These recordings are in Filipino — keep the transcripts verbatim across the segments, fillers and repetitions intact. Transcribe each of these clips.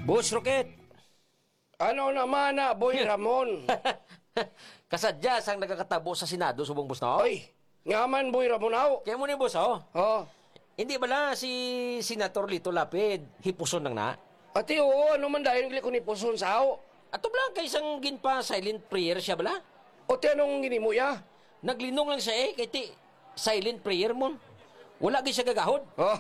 Boss Rocket! Ano naman na, Boy Ramon? Kasadya sang nagkakatabo sa Senado subong boss no? Oy, ngaman Boy Ramon aw. Kaya mo ni boss oh. Oh. Hindi bala si Senator Lito Lapid hipuson lang na. Ati oo, ano man dahil nagli ko ni Puson sao? Ato bala kay isang ginpa silent prayer siya bala. O ti anong gini mo ya? Naglinong lang siya eh kay ti silent prayer mo. Wala gyud siya gagahod. Oh.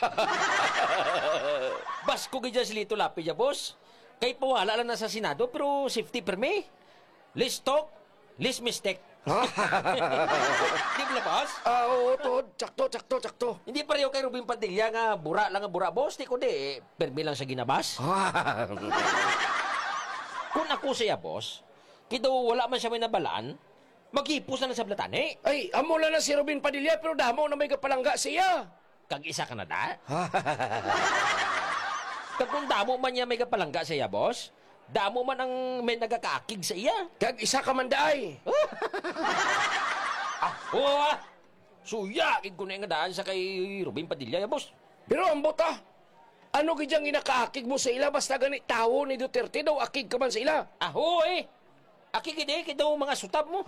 Bas ko gyud si Lito Lapid ya boss. Kay pawala lang na sa Senado pero safety perme. Less talk, less mistake. Di ba boss? Ah, oo, tod. Tsakto, tsakto, tsakto. Hindi pareho kay Rubin Padilla nga bura lang nga bura boss. Di ko di eh. Perme lang siya ginabas. Kung ako siya boss, kito wala man siya may nabalaan, maghipos na lang sa blatane. Ay, amo lang na si Robin Padilla pero damo na may kapalangga siya. Kag isa ka na da? Kag kung damo man niya may kapalangga sa iya, boss, damo man ang may nagakaakig sa iya. Kag isa ka man daay. Ah, oo ah! Suya, kig ko na yung daan sa kay Rubin Padilla, ya, boss. Pero ambot ah. Ano gidyang ginakaakig mo sa ila basta ganit tawo ni Duterte daw akig ka man sa ila? Ah, oo eh! Akig ide, kito mga sutab mo.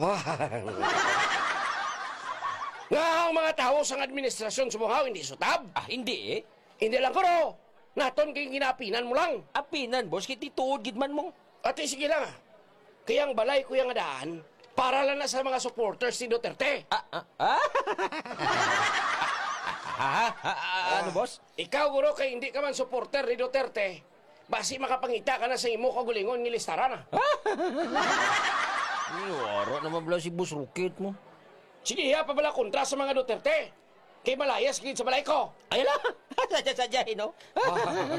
Nga ang mga tao sa administrasyon sumuhaw hindi sutab. Ah, hindi eh. Hindi lang karo. Naton kay ginapinan mo lang. Apinan, boss, kiti tuod gidman mo. Ate, sige lang. Kaya ang balay ko yung daan, para lang na sa mga supporters ni Duterte. Ah, ah, ah? ah, ah, ah, ano, boss? Ikaw, guro, kay hindi ka man supporter ni Duterte, basi makapangita ka na sa imo kagulingon ni listaran. Waro naman pala si Boss Rocket mo. Sige, ha, pabala kontra sa mga Duterte. Kay malayas, gid sa balay ko. Ay lang, sadya-sadyahin, no?